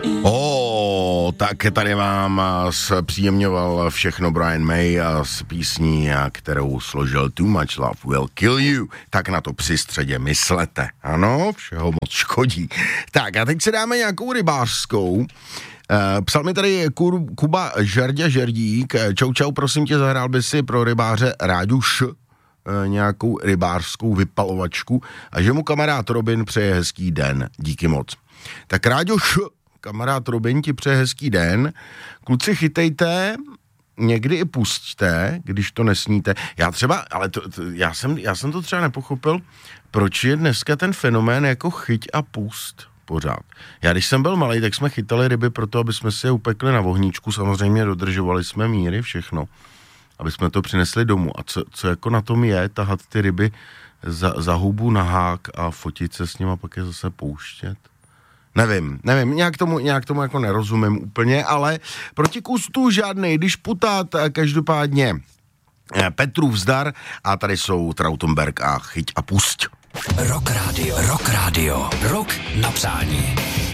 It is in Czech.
Tak tady vám zpříjemňoval všechno Brian May a s písní, kterou složil Too Much Love Will Kill You. Tak na to při středě myslete. Ano, všeho moc škodí. Tak a teď si dáme nějakou rybářskou. Psal mi tady Kuba Žerdík. Čau, prosím tě, zahrál by si pro rybáře Ráďu Š nějakou rybářskou vypalovačku a že mu kamarád Robin přeje hezký den. Díky moc. Tak Ráďo Š, kamarád Robin ti přeje hezký den. Kluci, chytejte, někdy i pusťte, když to nesníte. Já třeba, ale já jsem to třeba nepochopil, proč je dneska ten fenomén jako chyť a pust pořád. Já když jsem byl malej, tak jsme chytali ryby proto, aby jsme si je upekli na vohníčku, samozřejmě dodržovali jsme míry, všechno, aby jsme to přinesli domů. A co jako na tom je, tahat ty ryby za hubu na hák a fotit se s ním a pak je zase pouštět? Nevím, nějak tomu jako nerozumím úplně, ale proti kustu žádnej, když putát, každopádně Petrův zdar a tady jsou Trautenberg a chyť a pusť. Rock Radio, rock na přání.